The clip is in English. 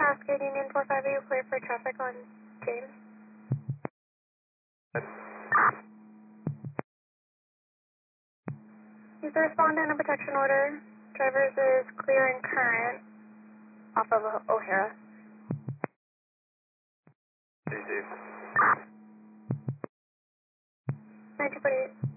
Cascade Union 458, clear for traffic on James. He's a respondent and a protection order. Drivers is clear and current off of O'Hara. 9248.